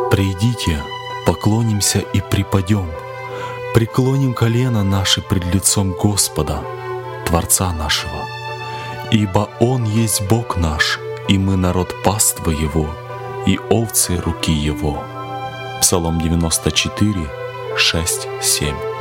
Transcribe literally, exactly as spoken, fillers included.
Придите, поклонимся и припадем, преклоним колено наши пред лицом Господа, Творца нашего. Ибо Он есть Бог наш, и мы народ паства Его, и овцы руки Его. Псалом девяносто четыре, шесть, семь.